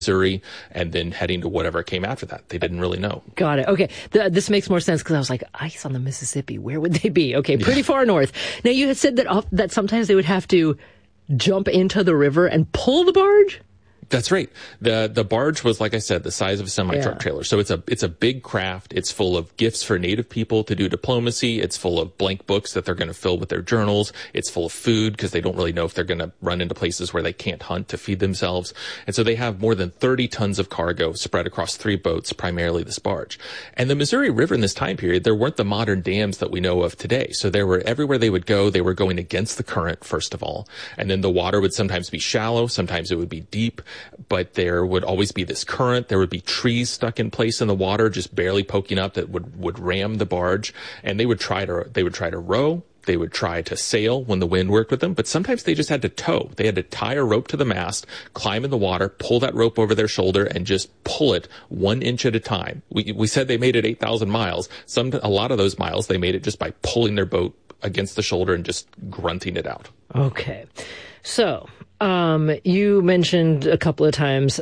Missouri, and then heading to whatever came after that. They didn't really know. Got it. Okay. This makes more sense because I was like, ice on the Mississippi, where would they be? Okay, pretty far north. Now, you had said that sometimes they would have to jump into the river and pull the barge? That's right. The barge was, like I said, the size of a semi-truck trailer. So it's a big craft. It's full of gifts for Native people to do diplomacy. It's full of blank books that they're going to fill with their journals. It's full of food because they don't really know if they're going to run into places where they can't hunt to feed themselves. And so they have more than 30 tons of cargo spread across 3 boats, primarily this barge. And the Missouri River in this time period, there weren't the modern dams that we know of today. So everywhere they would go, they were going against the current, first of all. And then the water would sometimes be shallow. Sometimes it would be deep. But there would always be this current. There would be trees stuck in place in the water, just barely poking up, that would ram the barge. And they would try to row. They would try to sail when the wind worked with them, but sometimes they just had to tow. They had to tie a rope to the mast, climb in the water, pull that rope over their shoulder, and just pull it 1 inch at a time. We said they made it 8,000 miles. A lot of those miles, they made it just by pulling their boat against the shoulder and just grunting it out. Okay. So, you mentioned a couple of times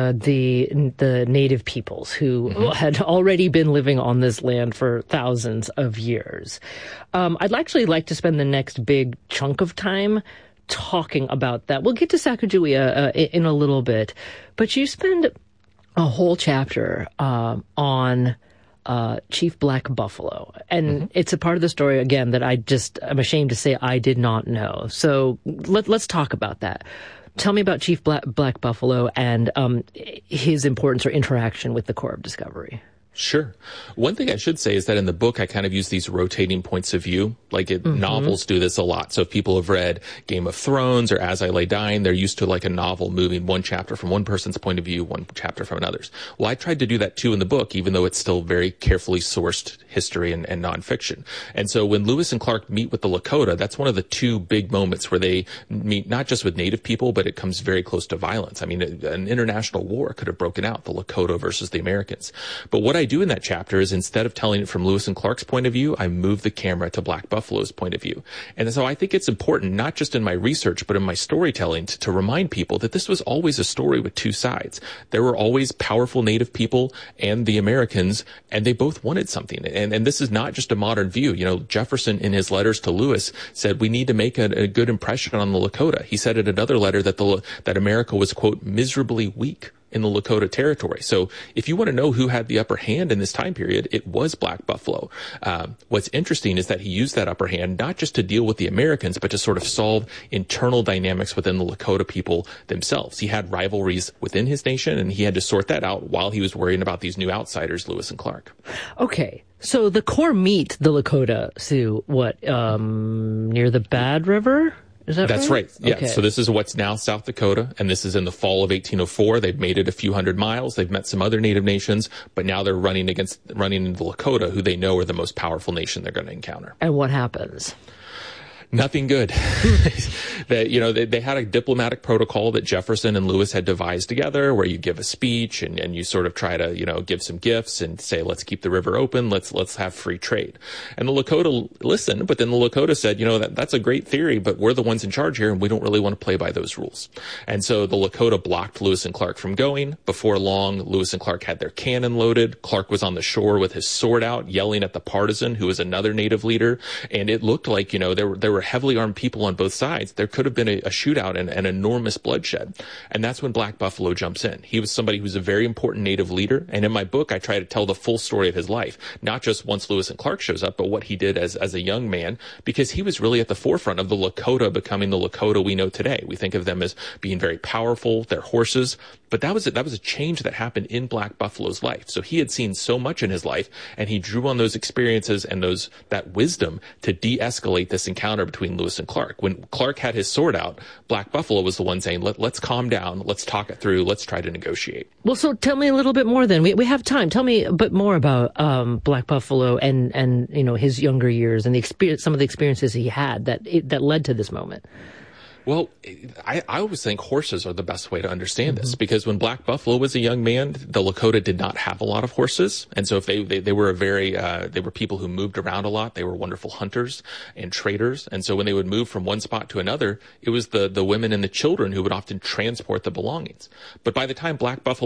the native peoples who had already been living on this land for thousands of years. I'd actually like to spend the next big chunk of time talking about that. We'll get to Sacagawea in a little bit, but you spend a whole chapter on Chief Black Buffalo. And it's a part of the story, again, that I'm ashamed to say I did not know. So let's talk about that. Tell me about Chief Black Buffalo and his importance or interaction with the Corps of Discovery. Sure. One thing I should say is that in the book, I kind of use these rotating points of view. Novels do this a lot. So if people have read Game of Thrones or As I Lay Dying, they're used to like a novel moving one chapter from one person's point of view, one chapter from another's. Well, I tried to do that too in the book, even though it's still very carefully sourced history and nonfiction. And so when Lewis and Clark meet with the Lakota, that's one of the 2 big moments where they meet not just with Native people, but it comes very close to violence. I mean, an international war could have broken out, the Lakota versus the Americans. But what I do in that chapter is, instead of telling it from Lewis and Clark's point of view, I move the camera to Black Buffalo's point of view. And so I think it's important, not just in my research, but in my storytelling, to remind people that this was always a story with 2 sides. There were always powerful Native people and the Americans, and they both wanted something. And this is not just a modern view. You know, Jefferson, in his letters to Lewis, said we need to make a good impression on the Lakota. He said in another letter that America was, quote, miserably weak in the Lakota territory. So if you want to know who had the upper hand in this time period, it was Black Buffalo. What's interesting is that he used that upper hand not just to deal with the Americans, but to sort of solve internal dynamics within the Lakota people themselves. He had rivalries within his nation, and he had to sort that out while he was worrying about these new outsiders, Lewis and Clark. Okay. So the Corps meet the Lakota Sioux, near the Bad River? Is that That's right. Yeah. Okay. So this is what's now South Dakota, and this is in the fall of 1804. They've made it a few hundred miles. They've met some other Native nations, but now they're running into the Lakota, who they know are the most powerful nation they're going to encounter. And what happens? Nothing good. They had a diplomatic protocol that Jefferson and Lewis had devised together, where you give a speech and you sort of try to, give some gifts and say, let's keep the river open. Let's have free trade. And the Lakota listened, but then the Lakota said, that's a great theory, but we're the ones in charge here and we don't really want to play by those rules. And so the Lakota blocked Lewis and Clark from going. Before long, Lewis and Clark had their cannon loaded. Clark was on the shore with his sword out, yelling at the partisan, who was another Native leader. And it looked like, there were heavily armed people on both sides. There could have been a shootout and an enormous bloodshed. And that's when Black Buffalo jumps in. He was somebody who's a very important Native leader. And in my book, I try to tell the full story of his life, not just once Lewis and Clark shows up, but what he did as a young man, because he was really at the forefront of the Lakota becoming the Lakota we know today. We think of them as being very powerful, their horses, but that was a change that happened in Black Buffalo's life. So he had seen so much in his life, and he drew on those experiences and that wisdom to de-escalate this encounter between Lewis and Clark. When Clark had his sword out, Black Buffalo was the one saying, let's calm down, let's talk it through, let's try to negotiate. Well, so tell me a little bit more then. We have time. Tell me a bit more about Black Buffalo and his younger years and some of the experiences he had that led to this moment. Well, I always think horses are the best way to understand this, because when Black Buffalo was a young man, the Lakota did not have a lot of horses. And so if they were they were people who moved around a lot. They were wonderful hunters and traders. And so when they would move from one spot to another, it was the women and the children who would often transport the belongings. But by the time Black Buffalo